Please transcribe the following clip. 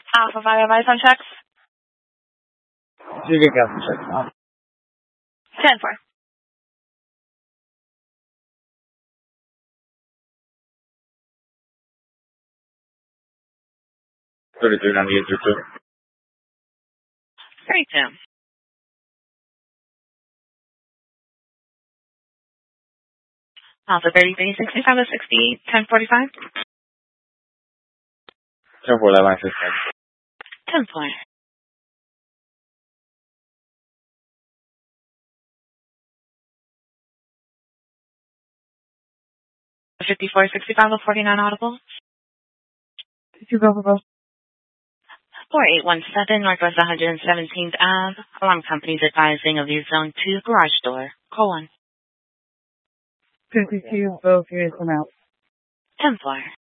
Alpha Fire Advice on checks. You can cancel check now. 10-4. $33.98 through 2. 32. Alpha 33, 65 to 68, 1045. 10-4, that line 6. 10-4. $54, 65 to 49 audible. Did you go for both? 4817 Northwest 117th Ave. Alarm companies advising of your zone 2 garage door. Call 1. 52, both units come out. 10-4.